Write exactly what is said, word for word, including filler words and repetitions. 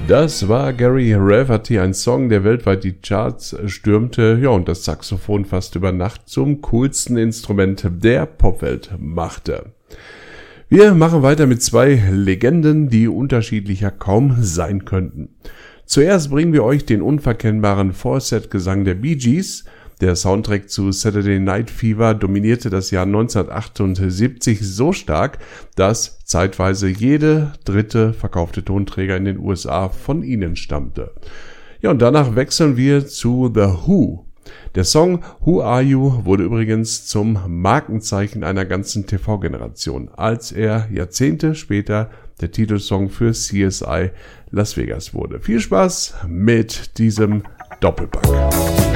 Das war Gary Rafferty, ein Song, der weltweit die Charts stürmte, ja, und das Saxophon fast über Nacht zum coolsten Instrument der Popwelt machte. Wir machen weiter mit zwei Legenden, die unterschiedlicher kaum sein könnten. Zuerst bringen wir euch den unverkennbaren Falsetto-Gesang der Bee Gees. Der Soundtrack zu Saturday Night Fever dominierte das Jahr neunzehnhundertachtundsiebzig so stark, dass zeitweise jede dritte verkaufte Tonträger in den U S A von ihnen stammte. Ja, und danach wechseln wir zu The Who. Der Song Who Are You wurde übrigens zum Markenzeichen einer ganzen T V-Generation, als er Jahrzehnte später der Titelsong für C S I Las Vegas wurde. Viel Spaß mit diesem Doppelpack.